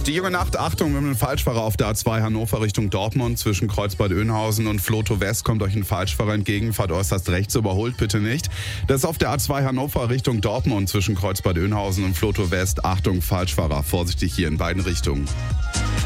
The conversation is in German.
Die junge Nacht, Achtung, mit einem Falschfahrer auf der A2 Hannover Richtung Dortmund zwischen Kreuzbad Oeynhausen und Vlotho West kommt euch ein Falschfahrer entgegen, fahrt äußerst rechts, überholt bitte nicht. Das ist auf der A2 Hannover Richtung Dortmund zwischen Kreuzbad Oeynhausen und Vlotho West. Achtung, Falschfahrer, vorsichtig hier in beiden Richtungen.